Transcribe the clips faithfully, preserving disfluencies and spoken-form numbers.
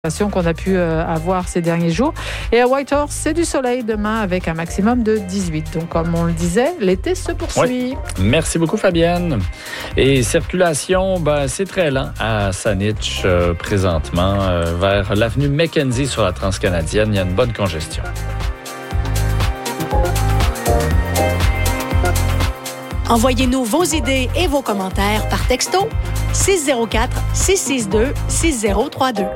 qu'on a pu euh, avoir ces derniers jours. Et à Whitehorse, c'est du soleil demain avec un maximum de dix-huit. Donc, comme on le disait, l'été se poursuit. Oui. Merci beaucoup, Fabienne. Et circulation, ben, c'est très lent à Saanich euh, présentement, euh, vers l'avenue Mackenzie sur la Transcanadienne. Il y a une bonne congestion. Envoyez-nous vos idées et vos commentaires par texto six zéro quatre, six six deux, six zéro trois deux.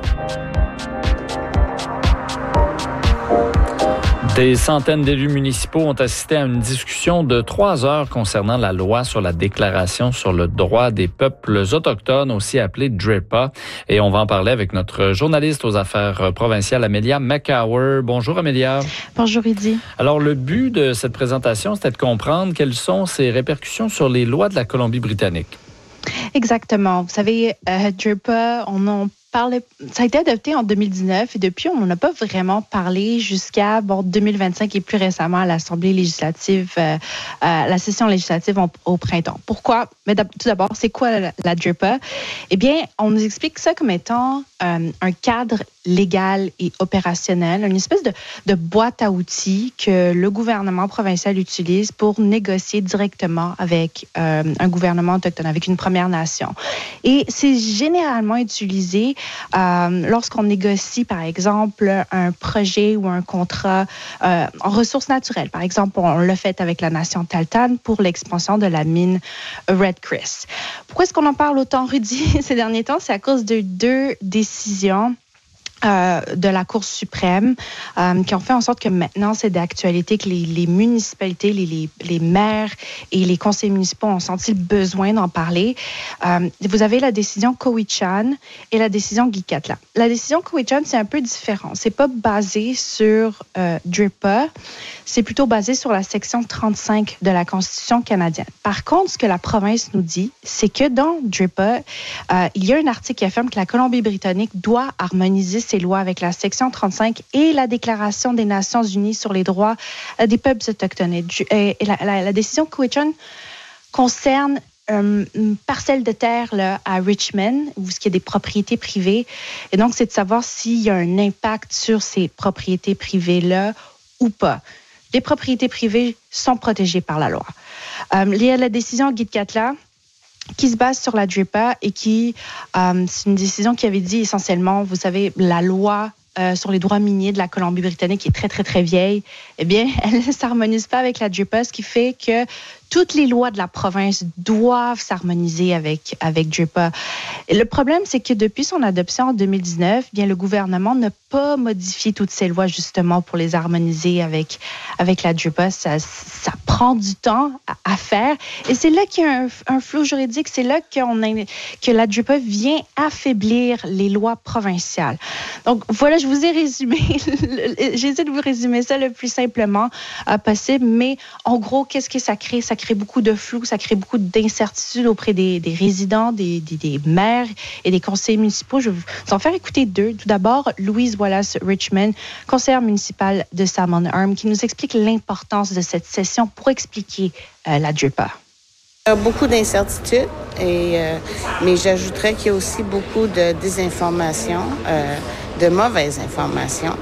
Des centaines d'élus municipaux ont assisté à une discussion de trois heures concernant la loi sur la déclaration sur le droit des peuples autochtones, aussi appelée D R I P A. Et on va en parler avec notre journaliste aux affaires provinciales, Amelia McCower. Bonjour, Amelia. Bonjour, Idi. Alors, le but de cette présentation, c'était de comprendre quelles sont ses répercussions sur les lois de la Colombie-Britannique. Exactement. Vous savez, euh, D R I P A, on en parlait, ça a été adopté en deux mille dix-neuf et depuis, on n'en a pas vraiment parlé jusqu'à bon, deux mille vingt-cinq et plus récemment à l'Assemblée législative, euh, à la session législative au, au printemps. Pourquoi? Mais tout d'abord, c'est quoi la, la D R I P A? Eh bien, on nous explique ça comme étant euh, un cadre légal et opérationnel, une espèce de, de boîte à outils que le gouvernement provincial utilise pour négocier directement avec euh, un gouvernement autochtone, avec une Première Nation. Et c'est généralement utilisé euh, lorsqu'on négocie, par exemple, un projet ou un contrat euh, en ressources naturelles. Par exemple, on l'a fait avec la Nation Tahltan pour l'expansion de la mine Red Chris. Pourquoi est-ce qu'on en parle autant, Rudy, ces derniers temps? C'est à cause de deux décisions Euh, de la Cour suprême euh, qui ont fait en sorte que maintenant, c'est d'actualité que les, les municipalités, les, les, les maires et les conseils municipaux ont senti le besoin d'en parler. Euh, vous avez la décision Cowichan et la décision Gitxaala. La décision Cowichan, c'est un peu différent. C'est pas basé sur euh, D R I P A, c'est plutôt basé sur la section trente-cinq de la Constitution canadienne. Par contre, ce que la province nous dit, c'est que dans D R I P A, euh, il y a un article qui affirme que la Colombie-Britannique doit harmoniser ses lois avec la section trente-cinq et la Déclaration des Nations unies sur les droits euh, des peuples autochtones. Et, et la, la, la décision Cowichan concerne euh, une parcelle de terre là, à Richmond, où il y a des propriétés privées. Et donc, c'est de savoir s'il y a un impact sur ces propriétés privées-là ou pas. Les propriétés privées sont protégées par la loi. Euh, il y a la décision Gitxaala qui se base sur la D R I P A et qui, euh, c'est une décision qui avait dit essentiellement, vous savez, la loi euh, sur les droits miniers de la Colombie-Britannique qui est très, très, très vieille, eh bien, elle ne s'harmonise pas avec la D R I P A, ce qui fait que toutes les lois de la province doivent s'harmoniser avec, avec D R I P A. Et le problème, c'est que depuis son adoption en deux mille dix-neuf, bien, le gouvernement n'a pas modifié toutes ces lois justement pour les harmoniser avec, avec la D R I P A. Ça, ça prend du temps à, à faire. Et c'est là qu'il y a un, un flou juridique. C'est là qu'on a, que la D R I P A vient affaiblir les lois provinciales. Donc, voilà, je vous ai résumé. J'essaie de vous résumer ça le plus simplement euh, possible. Mais en gros, qu'est-ce que ça crée? Ça crée beaucoup de flou, ça crée beaucoup d'incertitudes auprès des, des résidents, des, des, des maires et des conseillers municipaux. Je vais vous en faire écouter deux. Tout d'abord, Louise Wallace Richmond, conseillère municipale de Salmon Arm, qui nous explique l'importance de cette session pour expliquer euh, la D R I P A. Il y a beaucoup d'incertitudes, et, euh, mais j'ajouterais qu'il y a aussi beaucoup de désinformation, euh, de mauvaises informations.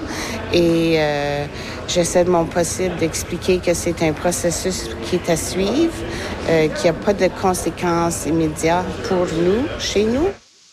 Et euh, j'essaie de mon possible d'expliquer que c'est un processus qui est à suivre, euh, qu'il n'y a pas de conséquences immédiates pour nous, chez nous.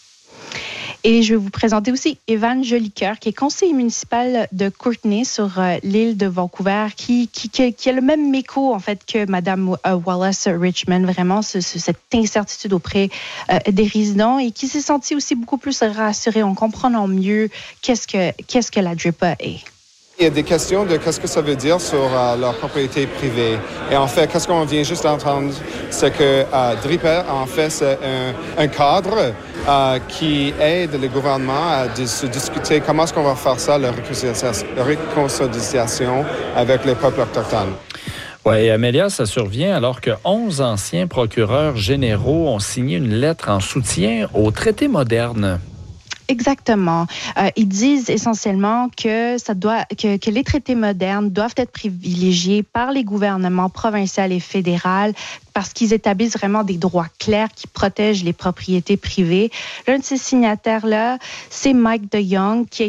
Et je vais vous présenter aussi Evan Jolicoeur, qui est conseiller municipal de Courtenay sur euh, l'île de Vancouver, qui, qui, qui, qui a le même écho, en fait, que Mme Wallace Richmond, vraiment, ce, ce, cette incertitude auprès euh, des résidents et qui s'est sentie aussi beaucoup plus rassurée en comprenant mieux qu'est-ce que, qu'est-ce que la D R I P A est. Il y a des questions de qu'est-ce que ça veut dire sur euh, leur propriété privée. Et en fait, qu'est-ce qu'on vient juste d'entendre, c'est que euh, D R I P A, en fait, c'est un, un cadre euh, qui aide le gouvernement à de, se discuter comment est-ce qu'on va faire ça, la réconciliation, la réconciliation avec les peuples autochtones. Oui, Amélia, ça survient alors que onze anciens procureurs généraux ont signé une lettre en soutien au traité moderne. Exactement. Euh, ils disent essentiellement que ça doit, que, que les traités modernes doivent être privilégiés par les gouvernements provinciaux et fédéraux parce qu'ils établissent vraiment des droits clairs qui protègent les propriétés privées. L'un de ces signataires-là, c'est Mike DeYoung, qui a